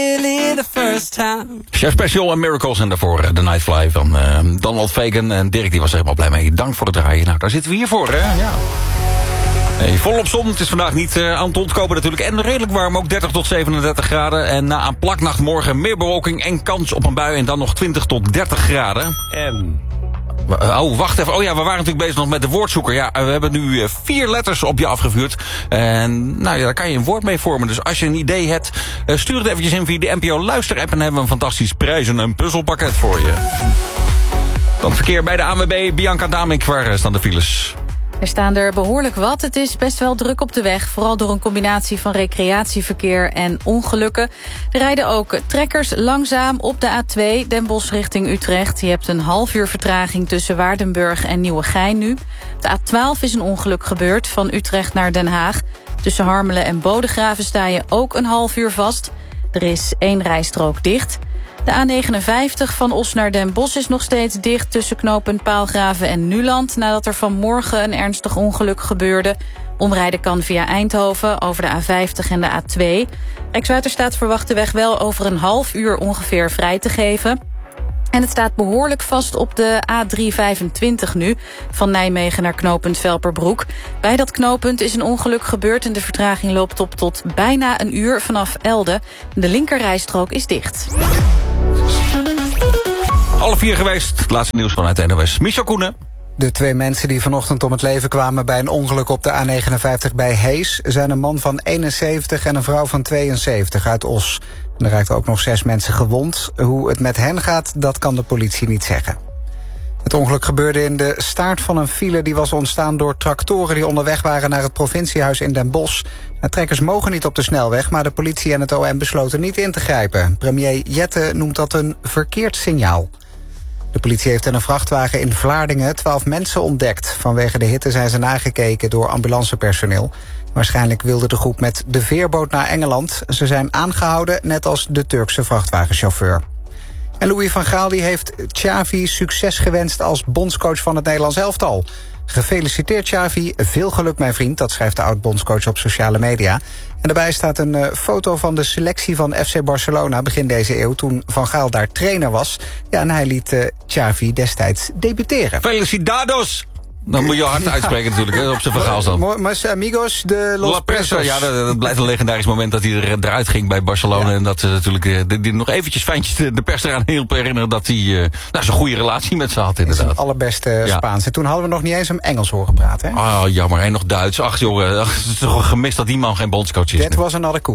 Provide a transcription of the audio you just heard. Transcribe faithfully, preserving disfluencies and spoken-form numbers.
Chef Special en Miracles en daarvoor uh, The Nightfly van uh, Donald Fagan. En Dirk die was er helemaal blij mee. Dank voor het draaien. Nou, daar zitten we hier voor, hè? Ja. Hey, volop zon. Het is vandaag niet uh, aan het ontkopen natuurlijk. En redelijk warm, ook dertig tot zevenendertig graden. En na een plaknacht morgen meer bewolking en kans op een bui. En dan nog twintig tot dertig graden. En... Oh, wacht even. Oh ja, we waren natuurlijk bezig nog met de woordzoeker. Ja, we hebben nu uh, vier letters op je afgevuurd. En nou ja, daar kan je een woord mee vormen. Dus als je een idee hebt, uh, stuur het eventjes in via de N P O Luister-app. En dan hebben we een fantastisch prijs en een puzzelpakket voor je. Dan verkeer bij de A N W B. Bianca Damink, waar staan de files? Er staan er behoorlijk wat. Het is best wel druk op de weg. Vooral door een combinatie van recreatieverkeer en ongelukken. Er rijden ook trekkers langzaam op de A twee, Den Bosch richting Utrecht. Je hebt een half uur vertraging tussen Waardenburg en Nieuwegein nu. Op de A twaalf is een ongeluk gebeurd van Utrecht naar Den Haag. Tussen Harmelen en Bodegraven sta je ook een half uur vast. Er is één rijstrook dicht. De A negenenvijftig van Os naar Den Bosch is nog steeds dicht tussen knooppunt Paalgraven en Nuland, nadat er vanmorgen een ernstig ongeluk gebeurde. Omrijden kan via Eindhoven over de A vijftig en de A twee. Rijkswaterstaat verwacht de weg wel over een half uur ongeveer vrij te geven. En het staat behoorlijk vast op de A driehonderdvijfentwintig nu, van Nijmegen naar knooppunt Velperbroek. Bij dat knooppunt is een ongeluk gebeurd en de vertraging loopt op tot bijna een uur vanaf Elde. De linkerrijstrook is dicht. Alle vier geweest. Het laatste nieuws vanuit de N O S. Michel Koenen. De twee mensen die vanochtend om het leven kwamen bij een ongeluk op de A negenenvijftig bij Hees zijn een man van eenenzeventig en een vrouw van tweeënzeventig uit Os. En er raakten ook nog zes mensen gewond. Hoe het met hen gaat, dat kan de politie niet zeggen. Het ongeluk gebeurde in de staart van een file die was ontstaan door tractoren die onderweg waren naar het provinciehuis in Den Bosch. De trekkers mogen niet op de snelweg, maar de politie en het O M besloten niet in te grijpen. Premier Jette noemt dat een verkeerd signaal. De politie heeft in een vrachtwagen in Vlaardingen twaalf mensen ontdekt. Vanwege de hitte zijn ze nagekeken door ambulancepersoneel. Waarschijnlijk wilde de groep met de veerboot naar Engeland. Ze zijn aangehouden, net als de Turkse vrachtwagenchauffeur. En Louis van Gaal die heeft Xavi succes gewenst als bondscoach van het Nederlands elftal. Gefeliciteerd Xavi, veel geluk mijn vriend, dat schrijft de oud-bondscoach op sociale media. En daarbij staat een uh, foto van de selectie van F C Barcelona begin deze eeuw, toen Van Gaal daar trainer was. Ja, en hij liet uh, Xavi destijds debuteren. Felicitados! Dan moet je hard uitspreken natuurlijk, hè, op zijn vergaal dan. Mas amigos de los La Presa, Presos. ja, dat, dat blijft een legendarisch moment dat hij er, eruit ging bij Barcelona. Ja. En dat ze natuurlijk uh, die, die nog eventjes fijntjes de, de pers eraan hielp herinneren dat hij uh, nou, zo'n goede relatie met ze had inderdaad. Het allerbeste ja. Spaans. En toen hadden we nog niet eens hem Engels horen praten, hè? Ah, oh, jammer. En nog Duits. Ach jongen, ach, het is toch gemist dat die man geen bondscoach is. Dat was een andere koek.